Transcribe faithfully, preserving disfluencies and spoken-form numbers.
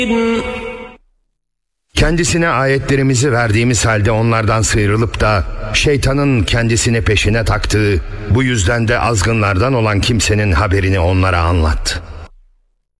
Kendisine ayetlerimizi verdiğimiz halde onlardan sıyrılıp da şeytanın kendisini peşine taktığı, bu yüzden de azgınlardan olan kimsenin haberini onlara anlat.